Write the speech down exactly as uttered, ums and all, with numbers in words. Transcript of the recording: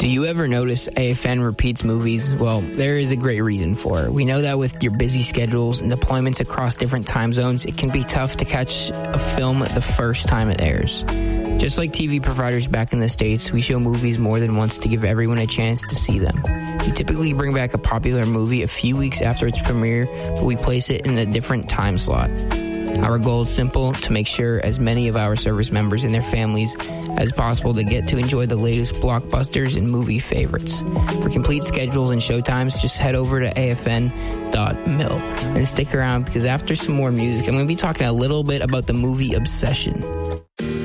Do you ever notice A F N repeats movies? Well, there is a great reason for it. We know that with your busy schedules and deployments across different time zones, it can be tough to catch a film the first time it airs. Just like T V providers back in the States, we show movies more than once to give everyone a chance to see them. We typically bring back a popular movie a few weeks after its premiere, but we place it in a different time slot. Our goal is simple, to make sure as many of our service members and their families as possible to get to enjoy the latest blockbusters and movie favorites. For complete schedules and showtimes, just head over to A F N dot mil and stick around, because after some more music, I'm going to be talking a little bit about the movie Obsession.